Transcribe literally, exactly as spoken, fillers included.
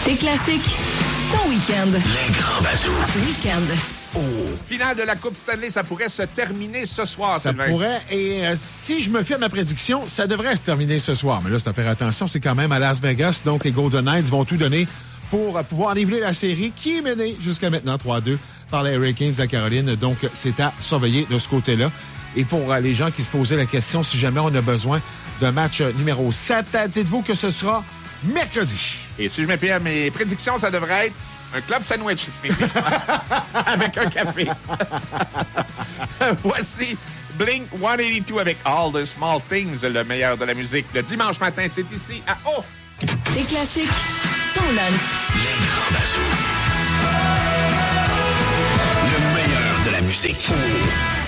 Tes classiques, ton week-end. Les grands bazous. Week-end. Oh. Finale de la Coupe Stanley, ça pourrait se terminer ce soir, Ça Sylvain. pourrait, et euh, si je me fie à ma prédiction, ça devrait se terminer ce soir. Mais là, c'est à faire attention, c'est quand même à Las Vegas, donc les Golden Knights vont tout donner pour euh, pouvoir niveler la série qui est menée jusqu'à maintenant trois à deux par les Hurricanes de la Caroline. Donc, c'est à surveiller de ce côté-là. Et pour euh, les gens qui se posaient la question, si jamais on a besoin d'un match euh, numéro sept, dites-vous que ce sera mercredi. Et si je me fie à mes prédictions, ça devrait être un club sandwich ce midi. Avec un café. Voici Blink cent quatre-vingt-deux avec All the Small Things, le meilleur de la musique. Le dimanche matin, c'est ici à O. Tes classiques, ton lunch. Les grands bazous. Le meilleur de la musique.